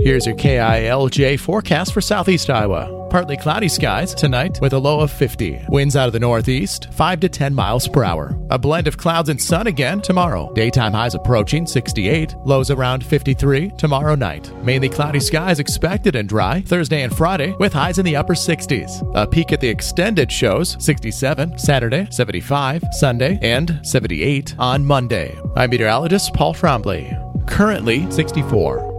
Here's your KILJ forecast for southeast Iowa. Partly cloudy skies tonight with a low of 50. Winds out of the northeast, 5 to 10 miles per hour. A blend of clouds and sun again tomorrow. Daytime highs approaching 68, lows around 53 tomorrow night. Mainly cloudy skies expected and dry Thursday and Friday with highs in the upper 60s. A peak at the extended shows 67 Saturday, 75 Sunday, and 78 on Monday. I'm meteorologist Paul Trombley. Currently 64.